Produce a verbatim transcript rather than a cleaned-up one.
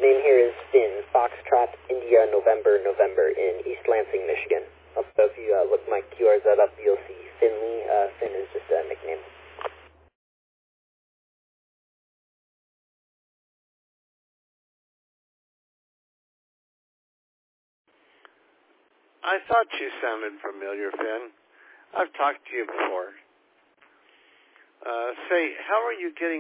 name here is Finn, Foxtrot, India, November, November in East Lansing, Michigan. Also, if you uh, look my Q R Z up, you'll see Finley. Uh, Finn is just a nickname. I thought you sounded familiar, Finn. I've talked to you before. Uh, say, how are you getting